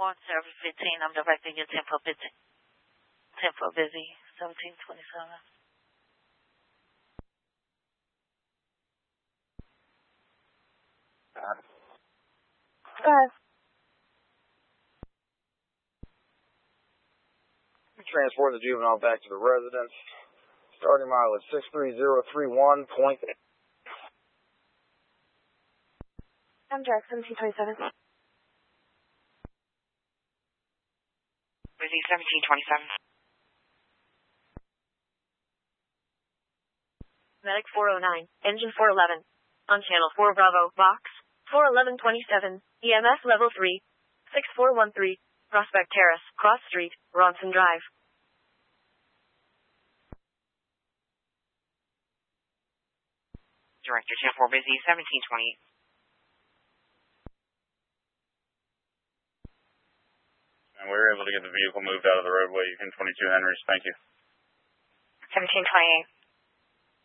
1715, I'm directing your tempo busy. 1727. Transport the juvenile back to the residence. Starting mileage 63031. I'm direct 1727. Busy 1727. Medic 409, engine 411. On channel 4 Bravo, box 41127, EMS level 3, 6413, Prospect Terrace, Cross Street, Ronson Drive. Director 10-4 busy 1728. And we were able to get the vehicle moved out of the roadway in 22 Henrys. Thank you. 1728.